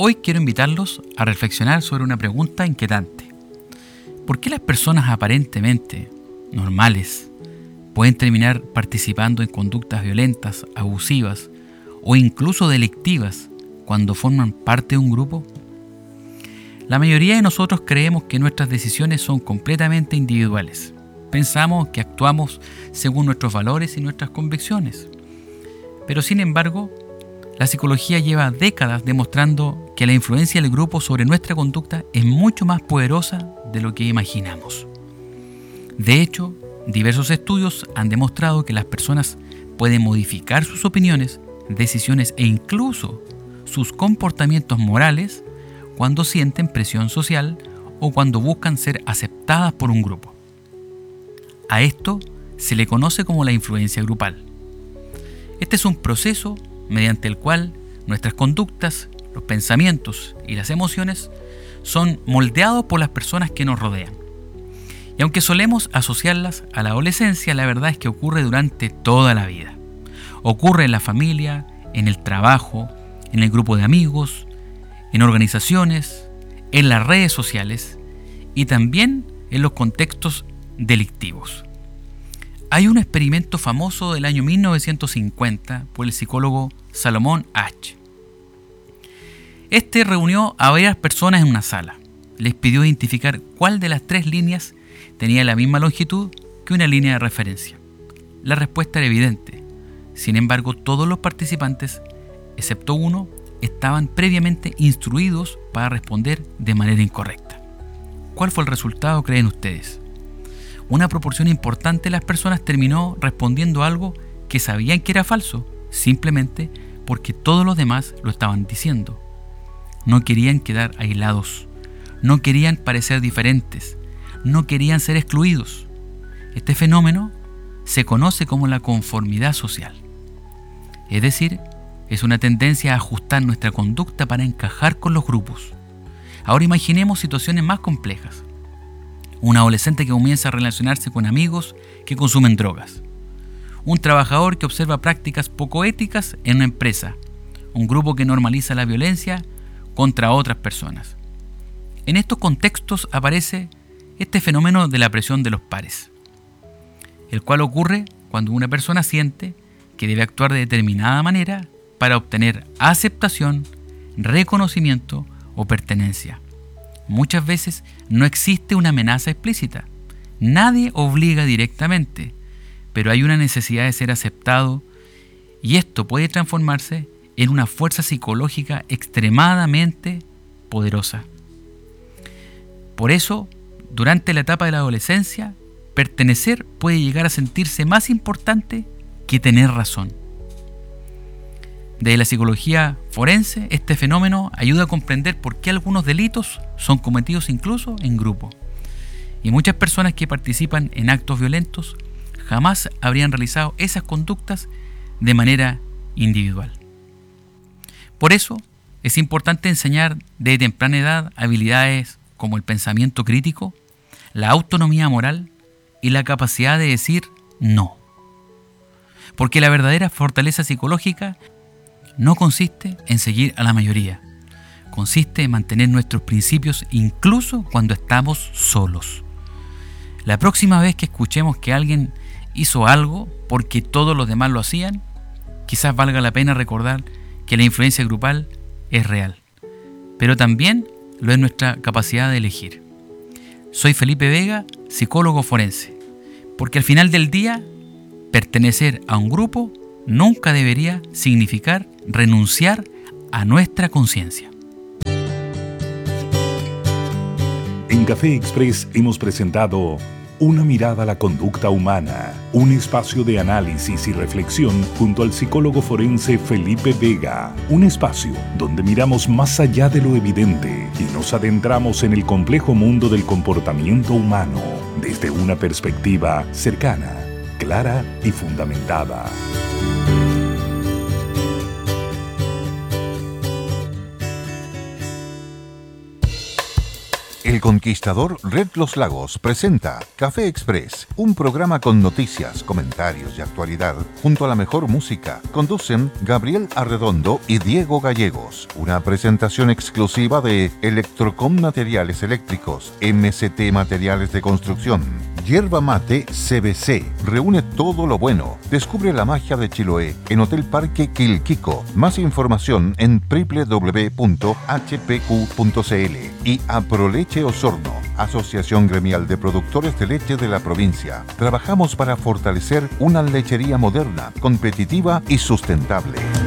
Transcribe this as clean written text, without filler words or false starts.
Hoy quiero invitarlos a reflexionar sobre una pregunta inquietante. ¿Por qué las personas aparentemente normales pueden terminar participando en conductas violentas, abusivas o incluso delictivas cuando forman parte de un grupo? La mayoría de nosotros creemos que nuestras decisiones son completamente individuales. Pensamos que actuamos según nuestros valores y nuestras convicciones. Pero sin embargo, la psicología lleva décadas demostrando que la influencia del grupo sobre nuestra conducta es mucho más poderosa de lo que imaginamos. De hecho, diversos estudios han demostrado que las personas pueden modificar sus opiniones, decisiones e incluso sus comportamientos morales cuando sienten presión social o cuando buscan ser aceptadas por un grupo. A esto se le conoce como la influencia grupal. Este es un proceso mediante el cual nuestras conductas, los pensamientos y las emociones son moldeados por las personas que nos rodean. Y aunque solemos asociarlas a la adolescencia, la verdad es que ocurre durante toda la vida. Ocurre en la familia, en el trabajo, en el grupo de amigos, en organizaciones, en las redes sociales y también en los contextos delictivos. Hay un experimento famoso del año 1950 por el psicólogo Salomón Asch. Este reunió a varias personas en una sala. Les pidió identificar cuál de las 3 líneas tenía la misma longitud que una línea de referencia. La respuesta era evidente. Sin embargo, todos los participantes, excepto uno, estaban previamente instruidos para responder de manera incorrecta. ¿Cuál fue el resultado, creen ustedes? Una proporción importante de las personas terminó respondiendo algo que sabían que era falso, simplemente porque todos los demás lo estaban diciendo. No querían quedar aislados, no querían parecer diferentes, no querían ser excluidos. Este fenómeno se conoce como la conformidad social. Es decir, es una tendencia a ajustar nuestra conducta para encajar con los grupos. Ahora imaginemos situaciones más complejas. Un adolescente que comienza a relacionarse con amigos que consumen drogas. Un trabajador que observa prácticas poco éticas en una empresa. Un grupo que normaliza la violencia contra otras personas. En estos contextos aparece este fenómeno de la presión de los pares, el cual ocurre cuando una persona siente que debe actuar de determinada manera para obtener aceptación, reconocimiento o pertenencia. Muchas veces no existe una amenaza explícita. Nadie obliga directamente, pero hay una necesidad de ser aceptado y esto puede transformarse en una fuerza psicológica extremadamente poderosa. Por eso, durante la etapa de la adolescencia, pertenecer puede llegar a sentirse más importante que tener razón. Desde la psicología forense, este fenómeno ayuda a comprender por qué algunos delitos son cometidos incluso en grupo. Y muchas personas que participan en actos violentos jamás habrían realizado esas conductas de manera individual. Por eso, es importante enseñar desde temprana edad habilidades como el pensamiento crítico, la autonomía moral y la capacidad de decir no. Porque la verdadera fortaleza psicológica no consiste en seguir a la mayoría, consiste en mantener nuestros principios incluso cuando estamos solos. La próxima vez que escuchemos que alguien hizo algo porque todos los demás lo hacían, quizás valga la pena recordar que la influencia grupal es real, pero también lo es nuestra capacidad de elegir. Soy Felipe Vega, psicólogo forense, porque al final del día, pertenecer a un grupo nunca debería significar renunciar a nuestra conciencia. En Café Express hemos presentado Una mirada a la conducta humana, un espacio de análisis y reflexión junto al psicólogo forense Felipe Vega, un espacio donde miramos más allá de lo evidente y nos adentramos en el complejo mundo del comportamiento humano desde una perspectiva cercana, clara y fundamentada. El Conquistador Red Los Lagos presenta Café Express, un programa con noticias, comentarios y actualidad, junto a la mejor música. Conducen Gabriel Arredondo y Diego Gallegos. Una presentación exclusiva de Electrocom Materiales Eléctricos, MCT Materiales de Construcción, Yerba Mate CBC. Reúne todo lo bueno. Descubre la magia de Chiloé en Hotel Parque Quilquico. Más información en www.hpq.cl. Y Aproleche Osorno, Asociación Gremial de Productores de Leche de la provincia. Trabajamos para fortalecer una lechería moderna, competitiva y sustentable.